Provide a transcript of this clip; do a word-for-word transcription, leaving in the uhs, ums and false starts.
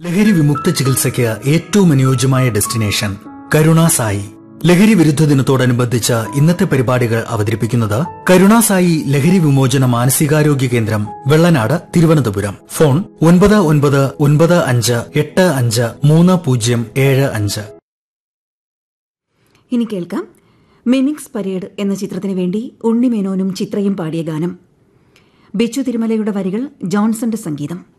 ലഹരി വിമുക്ത ചികിത്സയ്ക്ക് ഏറ്റവും അനുയോജ്യമായ ഡെസ്റ്റിനേഷൻ കരുണാസായി. ലഹരി വിരുദ്ധ ദിനത്തോടനുബന്ധിച്ച് ഇന്നത്തെ പരിപാടികൾ അവതരിപ്പിക്കുന്നത് കരുണാസായി ലഹരി വിമോചന മാനസികാരോഗ്യ കേന്ദ്രം, വെള്ളനാട്, തിരുവനന്തപുരം. ഫോൺ ഒൻപത് ഒൻപത് ഒൻപത് അഞ്ച് എട്ട് അഞ്ച് മൂന്ന് പൂജ്യം ഏഴ് അഞ്ച്. ഇനി കേൾക്കാം മിമിക്സ് പരേഡ് എന്ന ചിത്രത്തിന് വേണ്ടി ഉണ്ണിമേനോനും ചിത്രയും പാടിയ ഗാനം. ബിച്ചു തിരുമലയുടെ വരികൾ, ജോൺസന്റെ സംഗീതം.